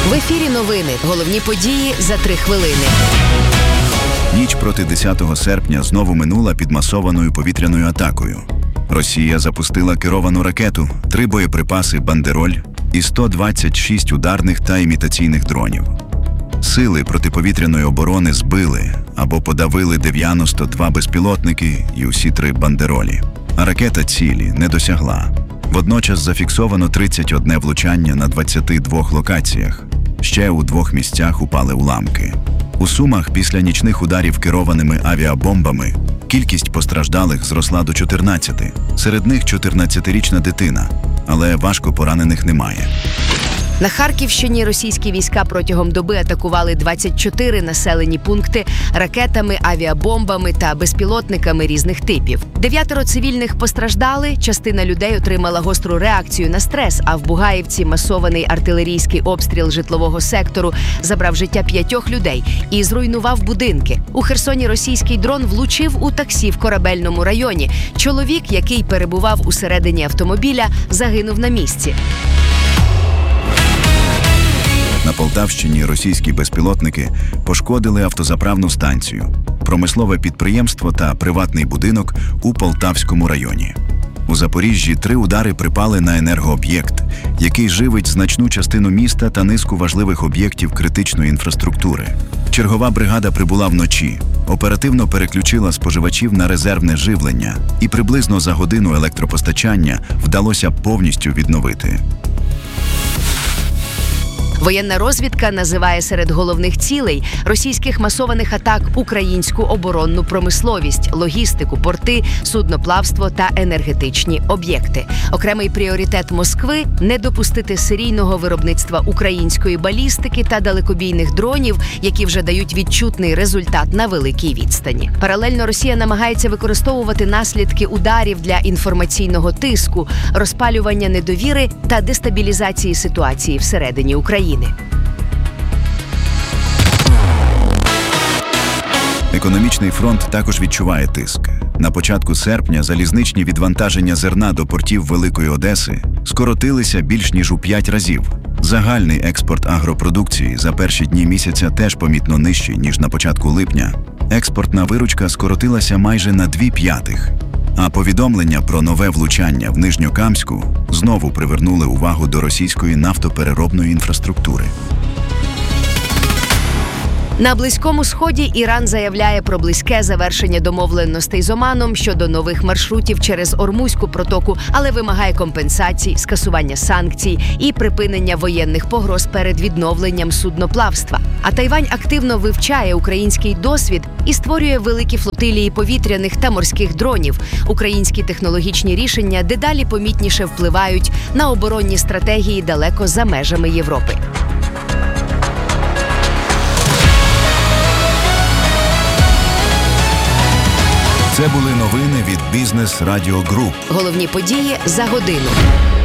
В ефірі новини. Головні події за 3 хвилини. Ніч проти 10 серпня знову минула під масованою повітряною атакою. Росія запустила керовану ракету, 3 боєприпаси «Бандероль» і 126 ударних та імітаційних дронів. Сили протиповітряної оборони збили або подавили 92 безпілотники і усі 3 «Бандеролі». А ракета цілі не досягла. Водночас зафіксовано 31 влучання на 22 локаціях. Ще у 2 місцях упали уламки. У Сумах після нічних ударів керованими авіабомбами кількість постраждалих зросла до 14. Серед них 14-річна дитина, але важко поранених немає. На Харківщині російські війська протягом доби атакували 24 населені пункти ракетами, авіабомбами та безпілотниками різних типів. 9 цивільних постраждали, частина людей отримала гостру реакцію на стрес, а в Бугаївці масований артилерійський обстріл житлового сектору забрав життя 5 людей і зруйнував будинки. У Херсоні російський дрон влучив у таксі в Корабельному районі. Чоловік, який перебував усередині автомобіля, загинув на місці. На Полтавщині російські безпілотники пошкодили автозаправну станцію, промислове підприємство та приватний будинок у Полтавському районі. У Запоріжжі 3 удари припали на енергооб'єкт, який живить значну частину міста та низку важливих об'єктів критичної інфраструктури. Чергова бригада прибула вночі, оперативно переключила споживачів на резервне живлення і приблизно за годину електропостачання вдалося повністю відновити. Воєнна розвідка називає серед головних цілей російських масованих атак українську оборонну промисловість, логістику, порти, судноплавство та енергетичні об'єкти. Окремий пріоритет Москви – не допустити серійного виробництва української балістики та далекобійних дронів, які вже дають відчутний результат на великій відстані. Паралельно Росія намагається використовувати наслідки ударів для інформаційного тиску, розпалювання недовіри та дестабілізації ситуації всередині України. Економічний фронт також відчуває тиск. На початку серпня залізничні відвантаження зерна до портів Великої Одеси скоротилися більш ніж у 5 разів. Загальний експорт агропродукції за перші дні місяця теж помітно нижчий, ніж на початку липня. Експортна виручка скоротилася майже на 2/5. А повідомлення про нове влучання в Нижньокамську знову привернули увагу до російської нафтопереробної інфраструктури. На Близькому Сході Іран заявляє про близьке завершення домовленостей з Оманом щодо нових маршрутів через Ормузьку протоку, але вимагає компенсацій, скасування санкцій і припинення воєнних погроз перед відновленням судноплавства. А Тайвань активно вивчає український досвід і створює великі флотилії повітряних та морських дронів. Українські технологічні рішення дедалі помітніше впливають на оборонні стратегії далеко за межами Європи. Це були новини від Бізнес Радіо Груп. Головні події за годину.